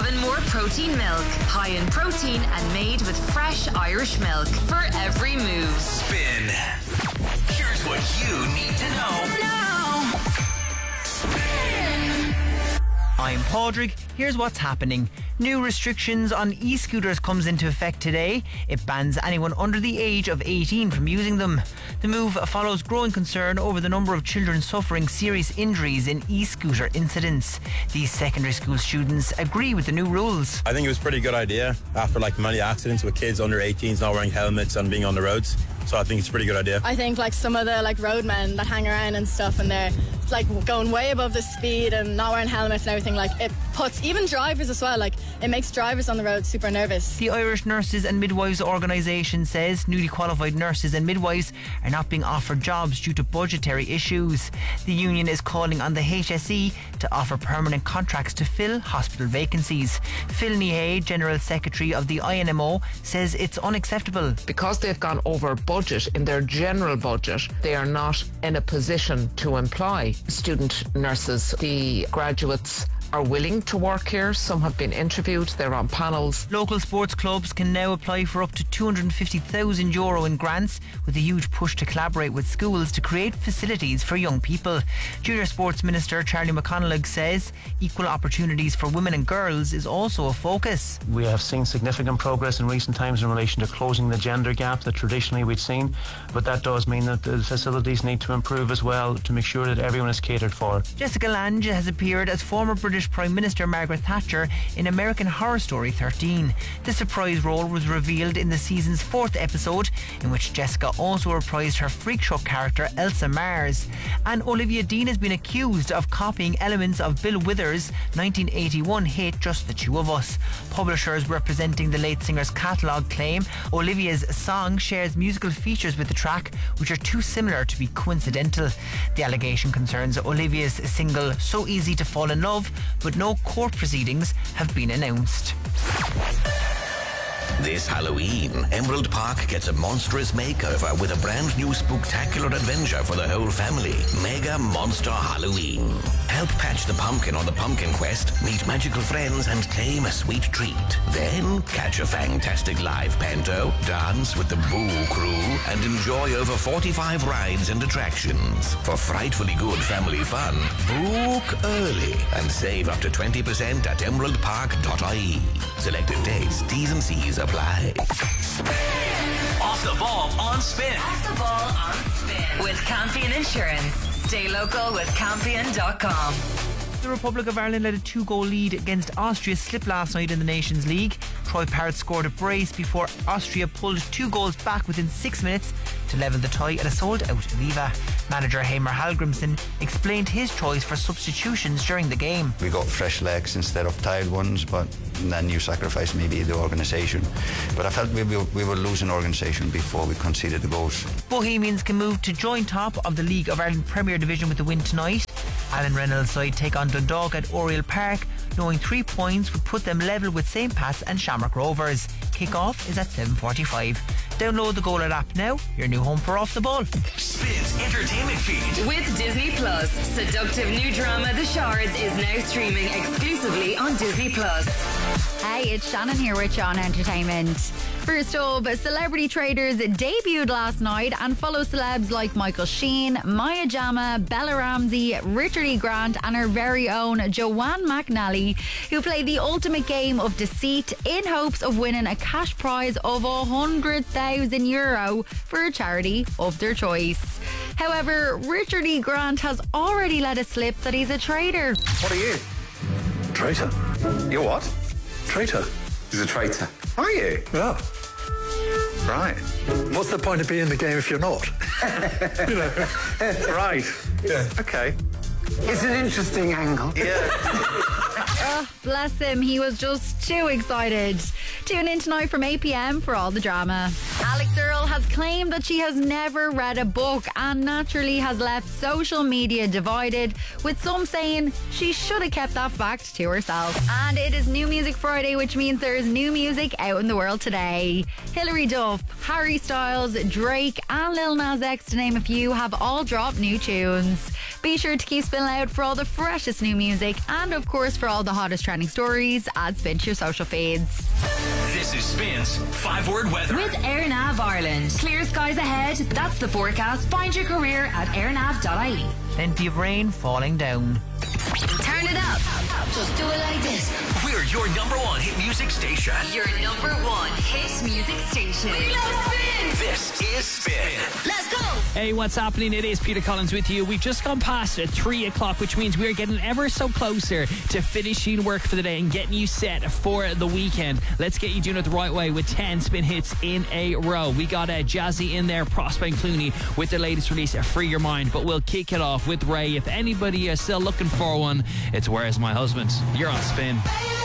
Avonmore Protein Milk. High in protein and made with fresh Irish milk for every move. Spin. Here's what you need to know now. Spin. I'm Padraig. Here's what's happening. New restrictions on e-scooters comes into effect today. It bans anyone under the age of 18 from using them. The move follows growing concern over the number of children suffering serious injuries in e-scooter incidents. These secondary school students agree with the new rules. I think it was a pretty good idea after many accidents with kids under 18s not wearing helmets and being on the roads. So I think it's a pretty good idea. I think some of the roadmen that hang around and stuff, and they're going way above the speed and not wearing helmets and everything, it puts even drivers as well, it makes drivers on the road super nervous. The Irish Nurses and Midwives organisation says newly qualified nurses and midwives are not being offered jobs due to budgetary issues. The union is calling on the HSE to offer permanent contracts to fill hospital vacancies. Phil Nihey, General Secretary of the INMO, says it's unacceptable. Because they've gone over budget in their general budget, they are not in a position to employ student nurses. The graduates are willing to work here. Some have been interviewed. They're on panels. Local sports clubs can now apply for up to €250,000 in grants, with a huge push to collaborate with schools to create facilities for young people. Junior Sports Minister Charlie McConalogue says equal opportunities for women and girls is also a focus. We have seen significant progress in recent times in relation to closing the gender gap that traditionally we'd seen, but that does mean that the facilities need to improve as well to make sure that everyone is catered for. Jessica Lange has appeared as former British Prime Minister Margaret Thatcher in American Horror Story 13. The surprise role was revealed in the season's 4th episode, in which Jessica also reprised her freak show character Elsa Mars. And Olivia Dean has been accused of copying elements of Bill Withers' 1981 hit Just the Two of Us. Publishers representing the late singer's catalogue claim Olivia's song shares musical features with the track which are too similar to be coincidental. The allegation concerns Olivia's single So Easy to Fall in Love, but no court proceedings have been announced. This Halloween, Emerald Park gets a monstrous makeover with a brand new spooktacular adventure for the whole family. Mega Monster Halloween. Help patch the pumpkin on the pumpkin quest, meet magical friends and claim a sweet treat. Then catch a fantastic live panto, dance with the Boo Crew and enjoy over 45 rides and attractions. For frightfully good family fun, book early and save up to 20% at emeraldpark.ie. Selected dates, T's and C's apply. Off the ball on Spin. Off the ball on Spin. With Campion Insurance. Stay local with Campion.com. The Republic of Ireland led a 2-goal lead against Austria's slip last night in the Nations League. Troy Parrott scored a brace before Austria pulled 2 goals back within 6 minutes to level the tie at a sold-out Aviva. Manager Heimer Hallgrimsson explained his choice for substitutions during the game. We got fresh legs instead of tired ones, but then you sacrifice maybe the organisation. But I felt we were losing organisation before we conceded the goals. Bohemians can move to joint top of the League of Ireland Premier Division with the win tonight. Alan Reynolds' side take on Dundalk at Oriel Park, knowing 3 points would put them level with St. Pat's and Shamrock Rovers. Kick-off is at 7:45. Download the Goal app now, your new home for Off the Ball. Spin's entertainment feed. With Disney Plus, seductive new drama The Shards is now streaming exclusively on Disney Plus. Hey, it's Shannon here with Sean Entertainment. First up, Celebrity Traders debuted last night and follow celebs like Michael Sheen, Maya Jama, Bella Ramsey, Richard E. Grant and our very own Joanne McNally, who play the ultimate game of deceit in hopes of winning a cash prize of €100,000 for a charity of their choice. However, Richard E. Grant has already let it slip that he's a traitor. What are you? Traitor? You're what? Traitor? He's a traitor. Are you? Yeah. Right. What's the point of being in the game if you're not? Right. Yeah. Okay. It's an interesting angle. Yeah. Oh, bless him, he was just too excited. Tune in tonight from 8 p.m. for all the drama. Alex Earle has claimed that she has never read a book and naturally has left social media divided, with some saying she should have kept that fact to herself. And it is New Music Friday, which means there is new music out in the world today. Hilary Duff, Harry Styles, Drake and Lil Nas X, to name a few, have all dropped new tunes. Be sure to keep Spin Loud for all the freshest new music and of course for all the hottest trending stories as Spin to your social feeds. This is Spin's 5-word weather. With AirNav Ireland. Clear skies ahead. That's the forecast. Find your career at airnav.ie. Plenty of rain falling down. Turn it up. Just do it like this. We're your number one hit music station. Your number one hit music station. We love Spin. This is Spin. Let's go. Hey, what's happening? It is Peter Collins with you. We've just gone past 3 o'clock, which means we're getting ever so closer to finishing work for the day and getting you set for the weekend. Let's get you doing it the right way with 10 Spin hits in a row. We got Jazzy in there, Prospect Clooney with their latest release, Free Your Mind. But we'll kick it off with Ray. If anybody is still looking for one, it's Where's My Husband? You're on Spin.